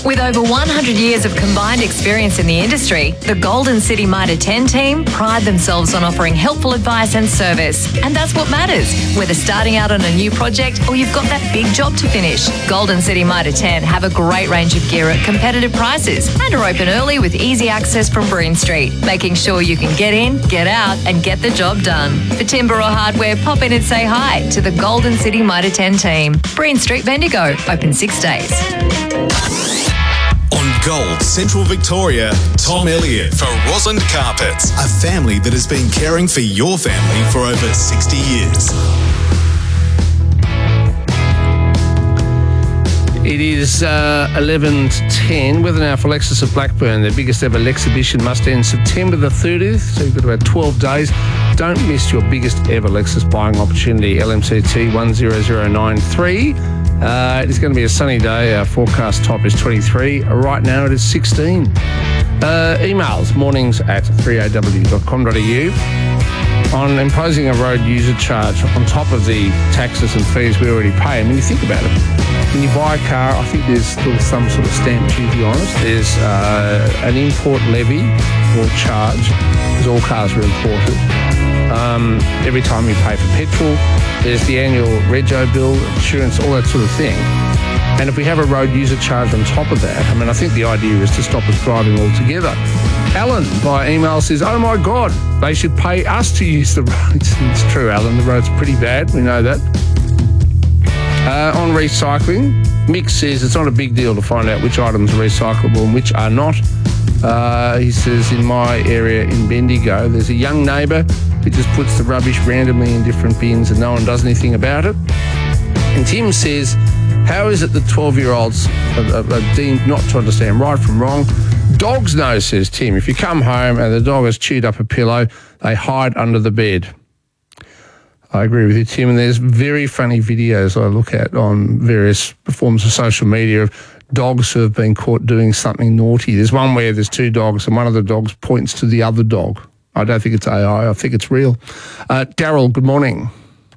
With over 100 years of combined experience in the industry, the Golden City Mitre 10 team pride themselves on offering helpful advice and service. And that's what matters, whether starting out on a new project or you've got that big job to finish. Golden City Mitre 10 have a great range of gear at competitive prices and are open early with easy access from Breen Street, making sure you can get in, get out and get the job done. For timber or hardware, pop in and say hi to the Golden City Mitre 10 team. Breen Street, Bendigo, open 6 days. On Gold Central Victoria, Tom Elliott for Rosland Carpets, a family that has been caring for your family for over 60 years. It is 11:10. Weather now for Lexus of Blackburn. Their biggest ever Lexhibition must end September the 30th, so you've got about 12 days. Don't miss your biggest ever Lexus buying opportunity, LMCT 10093. It is going to be a sunny day. Our forecast top is 23. Right now it is 16. Emails, mornings@3aw.com.au. On imposing a road user charge on top of the taxes and fees we already pay. I mean, you think about it. When you buy a car, I think there's still some sort of stamp duty on it. There's an import levy or charge, because all cars are imported. Every time you pay for petrol, there's the annual rego bill, insurance, all that sort of thing. And if we have a road user charge on top of that, I mean, I think the idea is to stop us driving altogether. Alan, by email, says, oh my God, they should pay us to use the roads. It's true, Alan, the road's pretty bad, we know that. On recycling, Mick says it's not a big deal to find out which items are recyclable and which are not. He says, in my area in Bendigo, there's a young neighbour who just puts the rubbish randomly in different bins and no one does anything about it. And Tim says, how is it that 12-year-olds are deemed not to understand right from wrong? Dogs know, says Tim. If you come home and the dog has chewed up a pillow, they hide under the bed. I agree with you, Tim, and there's very funny videos I look at on various forms of social media of dogs who have been caught doing something naughty. There's one where there's two dogs and one of the dogs points to the other dog. I don't think it's AI, I think it's real. Daryl, good morning.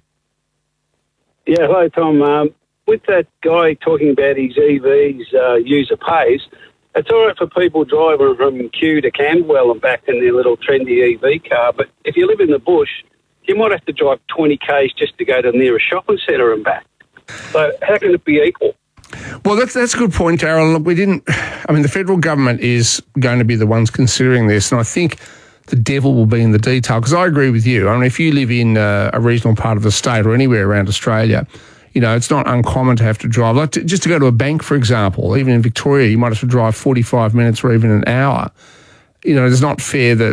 Yeah, hello, Tom. With that guy talking about his EVs, user pays, it's all right for people driving from Kew to Camberwell and back in their little trendy EV car, but if you live in the bush, you might have to drive 20 k's just to go to the nearest shopping centre and back. So how can it be equal? Well, that's a good point, Darryl. Look, the federal government is going to be the ones considering this, and I think the devil will be in the detail, because I agree with you. I mean, if you live in a regional part of the state or anywhere around Australia, you know, it's not uncommon to have to drive, like just to go to a bank, for example. Even in Victoria, you might have to drive 45 minutes or even an hour. You know, it's not fair that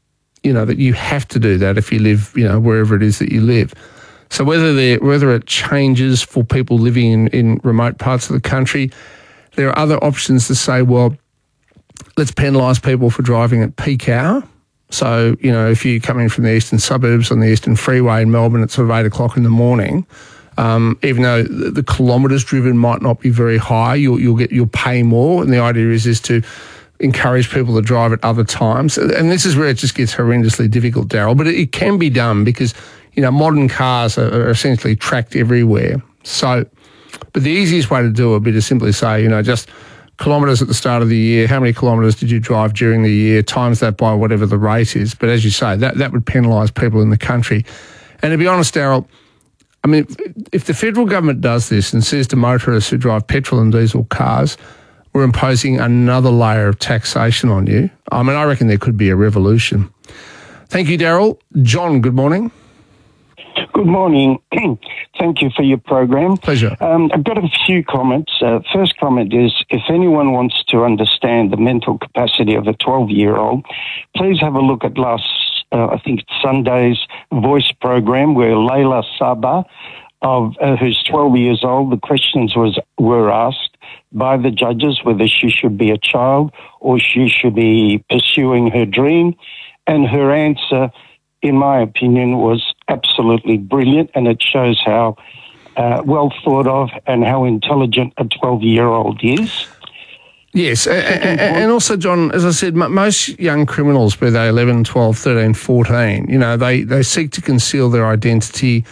you have to do that if you live, wherever it is that you live. So whether it changes for people living in remote parts of the country, there are other options to say, well, let's penalise people for driving at peak hour. So, if you come in from the eastern suburbs on the Eastern Freeway in Melbourne at sort of 8 o'clock in the morning, even though the kilometres driven might not be very high, you'll pay more. And the idea is to encourage people to drive at other times. And this is where it just gets horrendously difficult, Daryl. But it can be done because, modern cars are essentially tracked everywhere. So, but the easiest way to do it would be to simply say, just kilometres at the start of the year, how many kilometres did you drive during the year, times that by whatever the rate is. But as you say, that would penalise people in the country. And to be honest, Daryl, I mean, if the federal government does this and says to motorists who drive petrol and diesel cars, we're imposing another layer of taxation on you, I mean, I reckon there could be a revolution. Thank you, Daryl. John, good morning. Good morning. Thank you for your program. Pleasure. I've got a few comments. First comment is, if anyone wants to understand the mental capacity of a 12-year-old, please have a look at I think it's Sunday's Voice program where Layla Sabah, who's 12 years old, the questions were asked by the judges whether she should be a child or she should be pursuing her dream. And her answer, in my opinion, was absolutely brilliant, and it shows how well thought of and how intelligent a 12-year-old is. Yes, and also, John, as I said, most young criminals, be they 11, 12, 13, 14, they seek to conceal their identity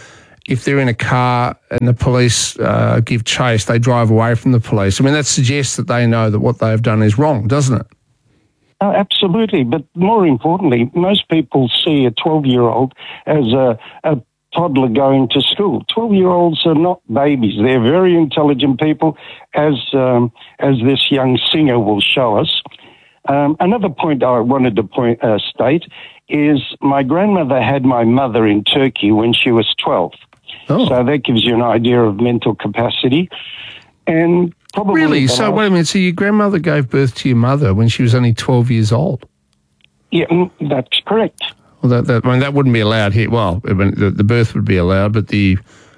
if they're in a car and the police give chase, they drive away from the police. I mean, that suggests that they know that what they've done is wrong, doesn't it? Absolutely. But more importantly, most people see a 12-year-old as a toddler going to school. 12-year-olds are not babies. They're very intelligent people, as this young singer will show us. Another point I wanted to state is my grandmother had my mother in Turkey when she was 12. Oh. So that gives you an idea of mental capacity. And probably... Really? So wait a minute. So your grandmother gave birth to your mother when she was only 12 years old? Yeah, that's correct. Well, that wouldn't be allowed here. Well, I mean, the birth would be allowed, but the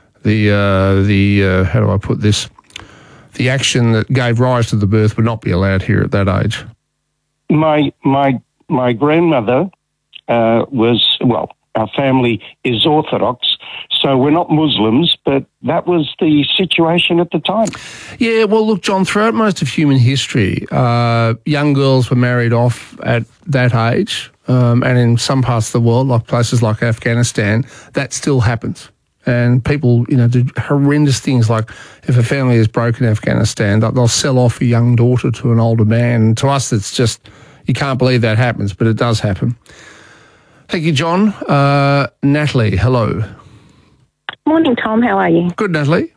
how do I put this? The action that gave rise to the birth would not be allowed here at that age. My grandmother was, well, our family is Orthodox, so we're not Muslims, but that was the situation at the time. Yeah, well, look, John, throughout most of human history, young girls were married off at that age, and in some parts of the world, like places like Afghanistan, that still happens. And people, do horrendous things like if a family is broke in Afghanistan, they'll sell off a young daughter to an older man. And to us, it's just, you can't believe that happens, but it does happen. Thank you, John. Natalie, hello. Morning, Tom. How are you? Good, Natalie.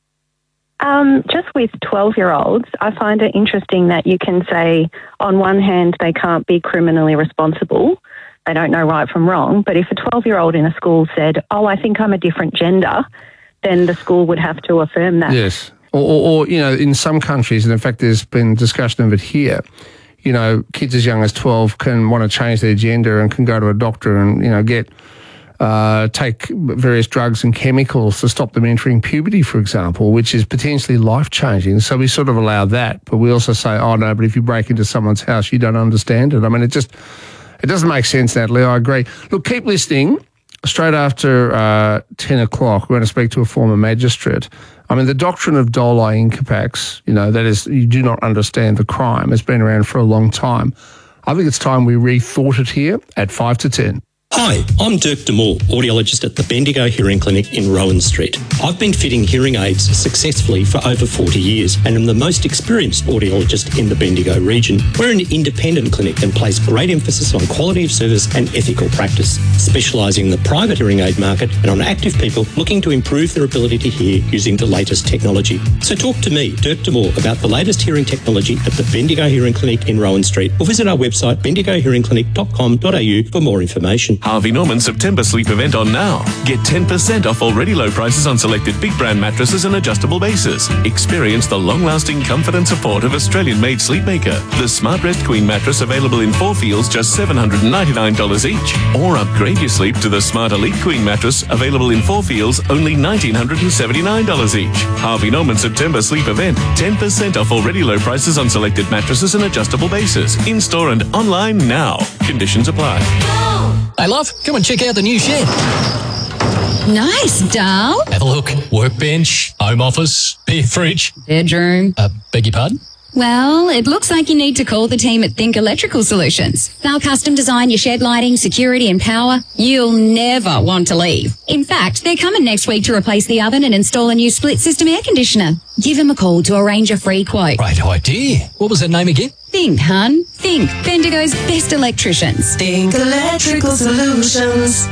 Just with 12-year-olds, I find it interesting that you can say, on one hand, they can't be criminally responsible. They don't know right from wrong. But if a 12-year-old in a school said, oh, I think I'm a different gender, then the school would have to affirm that. Yes. Or in some countries, and in fact there's been discussion of it here, kids as young as 12 can want to change their gender and can go to a doctor and, take various drugs and chemicals to stop them entering puberty, for example, which is potentially life-changing. So we sort of allow that, but we also say, oh, no, but if you break into someone's house, you don't understand it. I mean, it doesn't make sense, Natalie. I agree. Look, keep listening. Straight after 10 o'clock, we're going to speak to a former magistrate. I mean, the doctrine of dolo incapax, that is, you do not understand the crime, has been around for a long time. I think it's time we rethought it here at 5 to 10. Hi, I'm Dirk de Moore, audiologist at the Bendigo Hearing Clinic in Rowan Street. I've been fitting hearing aids successfully for over 40 years and am the most experienced audiologist in the Bendigo region. We're an independent clinic and place great emphasis on quality of service and ethical practice, specialising in the private hearing aid market and on active people looking to improve their ability to hear using the latest technology. So talk to me, Dirk de Moore, about the latest hearing technology at the Bendigo Hearing Clinic in Rowan Street, or visit our website bendigohearingclinic.com.au for more information. Harvey Norman September sleep event on now. Get 10% off already low prices on selected big brand mattresses and adjustable bases. Experience the long-lasting comfort and support of Australian-made Sleepmaker. The Smart Rest Queen mattress available in 4 feels just $799 each. Or upgrade your sleep to the Smart Elite Queen mattress available in 4 feels only $1,979 each. Harvey Norman September sleep event. 10% off already low prices on selected mattresses and adjustable bases. In-store and online now. Conditions apply. Hey, love, come and check out the new shed. Nice, doll. Have a look. Workbench, home office, beer fridge. Bedroom. Beg your pardon? Well, it looks like you need to call the team at Think Electrical Solutions. They'll custom design your shed lighting, security and power. You'll never want to leave. In fact, they're coming next week to replace the oven and install a new split system air conditioner. Give them a call to arrange a free quote. Great idea. What was that name again? Think, hun. Think. Bendigo's best electricians. Think Electrical Solutions.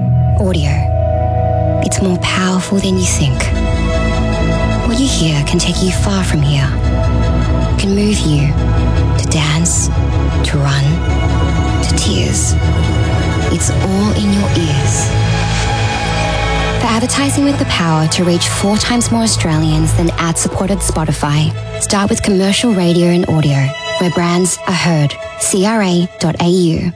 Audio. It's more powerful than you think. What you hear can take you far from here. It can move you to dance, to run, to tears. It's all in your ears. For advertising with the power to reach 4 times more Australians than ad-supported Spotify, start with commercial radio and audio, where brands are heard. CRA.au.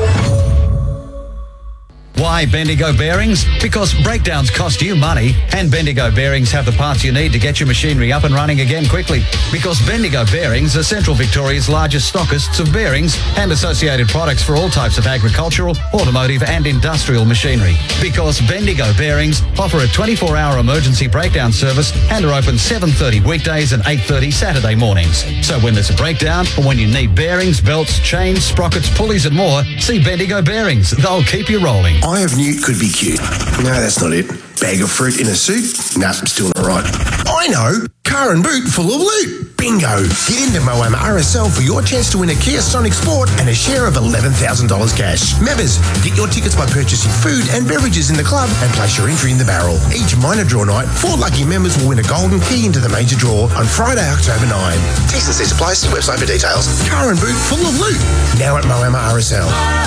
Why Bendigo Bearings? Because breakdowns cost you money, and Bendigo Bearings have the parts you need to get your machinery up and running again quickly. Because Bendigo Bearings are Central Victoria's largest stockists of bearings and associated products for all types of agricultural, automotive and industrial machinery. Because Bendigo Bearings offer a 24-hour emergency breakdown service and are open 7:30 weekdays and 8:30 Saturday mornings. So when there's a breakdown or when you need bearings, belts, chains, sprockets, pulleys and more, see Bendigo Bearings. They'll keep you rolling. I of newt could be cute. No, that's not it. Bag of fruit in a suit? Nah, still not right. I know! Car and boot full of loot. Bingo! Get into Moama RSL for your chance to win a Kia Sonic Sport and a share of $11,000 cash. Members, get your tickets by purchasing food and beverages in the club and place your entry in the barrel. Each minor draw night, 4 lucky members will win a golden key into the major draw on Friday, October 9. T's and C's apply. See website for details. Car and boot full of loot. Now at Moama RSL.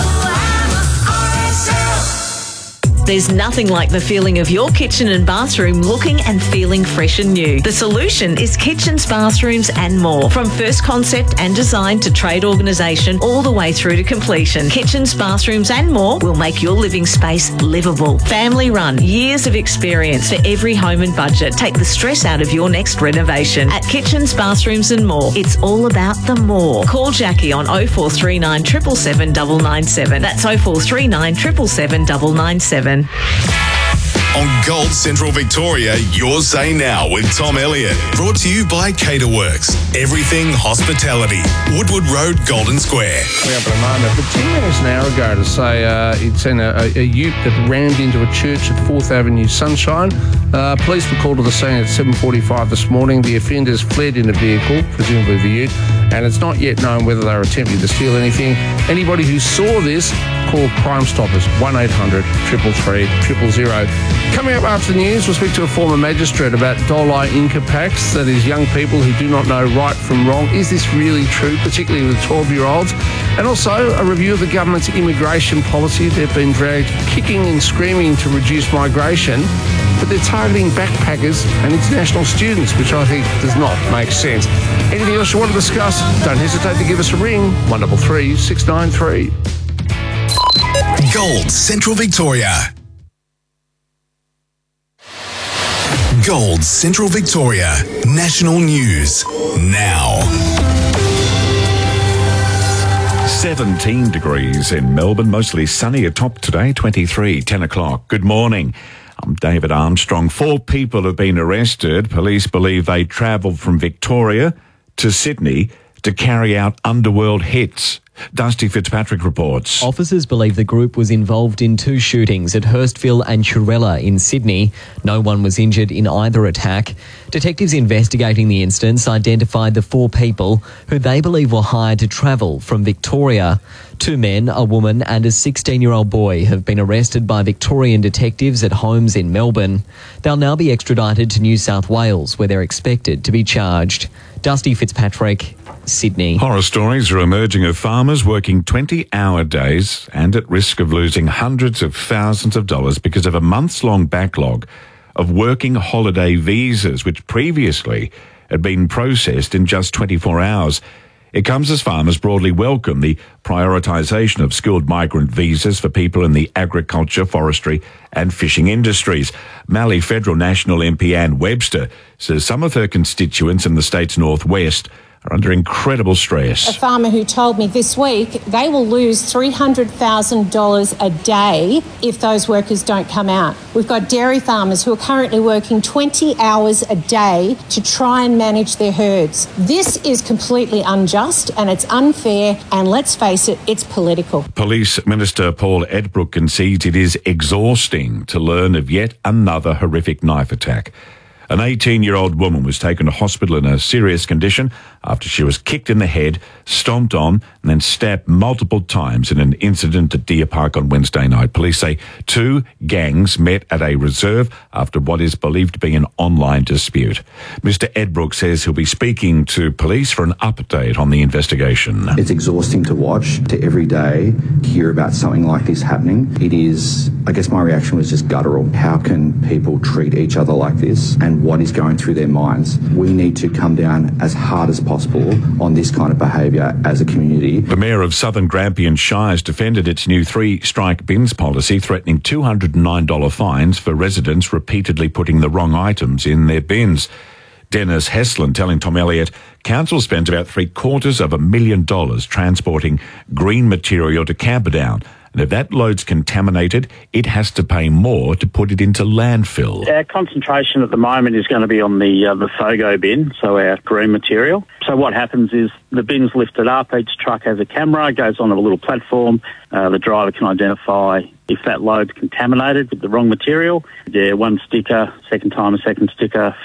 There's nothing like the feeling of your kitchen and bathroom looking and feeling fresh and new. The solution is Kitchens, Bathrooms and More. From first concept and design to trade organisation all the way through to completion. Kitchens, Bathrooms and More will make your living space livable. Family run, years of experience for every home and budget. Take the stress out of your next renovation. At Kitchens, Bathrooms and More, it's all about the more. Call Jackie on 0439 777 997. That's 0439 777 997. On Gold Central Victoria, your say now with Tom Elliott. Brought to you by Caterworks. Everything hospitality. Woodward Road, Golden Square. We up at a moment, but 10 minutes an hour ago to say it's in a ute that rammed into a church at 4th Avenue Sunshine. Police were called to the scene at 7:45 this morning. The offenders fled in a vehicle, presumably the ute, and it's not yet known whether they were attempting to steal anything. Anybody who saw this, call Crime Stoppers, 1800 333 000. Coming up after the news, we'll speak to a former magistrate about Dolai Inca Pacts, that is young people who do not know right from wrong. Is this really true, particularly with 12-year-olds? And also a review of the government's immigration policy. They've been dragged kicking and screaming to reduce migration, but they're targeting backpackers and international students, which I think does not make sense. Anything else you want to discuss? Don't hesitate to give us a ring, 133 693. Gold Central Victoria. Gold Central Victoria. National News. Now. 17 degrees in Melbourne, mostly sunny atop today, 23, 10 o'clock. Good morning. I'm David Armstrong. 4 people have been arrested. Police believe they travelled from Victoria to Sydney to carry out underworld hits. Dusty Fitzpatrick reports. Officers believe the group was involved in 2 shootings at Hurstville and Churella in Sydney. No one was injured in either attack. Detectives investigating the incidents identified the 4 people who they believe were hired to travel from Victoria. 2 men, a woman and a 16-year-old boy have been arrested by Victorian detectives at homes in Melbourne. They'll now be extradited to New South Wales, where they're expected to be charged. Dusty Fitzpatrick, Sydney. Horror stories are emerging of farmers working 20-hour days and at risk of losing hundreds of thousands of dollars because of a months-long backlog of working holiday visas, which previously had been processed in just 24 hours. It comes as farmers broadly welcome the prioritisation of skilled migrant visas for people in the agriculture, forestry and fishing industries. Mallee Federal National MP Ann Webster says some of her constituents in the state's northwest are under incredible stress. A farmer who told me this week they will lose $300,000 a day if those workers don't come out. We've got dairy farmers who are currently working 20 hours a day to try and manage their herds. This is completely unjust and it's unfair, and let's face it, it's political. Police Minister Paul Edbrook concedes it is exhausting to learn of yet another horrific knife attack. An 18-year-old woman was taken to hospital in a serious condition after she was kicked in the head, stomped on, and then stabbed multiple times in an incident at Deer Park on Wednesday night. Police say 2 gangs met at a reserve after what is believed to be an online dispute. Mr. Edbrook says he'll be speaking to police for an update on the investigation. It's exhausting to watch, to every day hear about something like this happening. It is, I guess my reaction was just guttural. How can people treat each other like this, and what is going through their minds? We need to come down as hard as possible on this kind of behaviour as a community. The Mayor of Southern Grampian Shires defended its new 3-strike bins policy, threatening $209 fines for residents repeatedly putting the wrong items in their bins. Dennis Heslin telling Tom Elliott, council spends about $750,000 transporting green material to Camperdown. And if that load's contaminated, it has to pay more to put it into landfill. Our concentration at the moment is going to be on the FOGO bin, so our green material. So what happens is the bin's lifted up, each truck has a camera, goes on a little platform, the driver can identify if that load's contaminated with the wrong material. Yeah, one sticker, second time a second sticker,